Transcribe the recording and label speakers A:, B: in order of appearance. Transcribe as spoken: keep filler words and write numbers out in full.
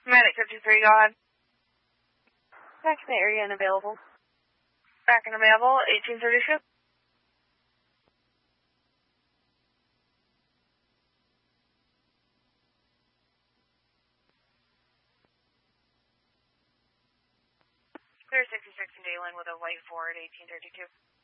A: Medic fifty-three, go ahead.
B: Back in the area and available.
A: Back and available, eighteen thirty-two. Clear sixty-six in Dayland with a white Ford, eighteen thirty-two.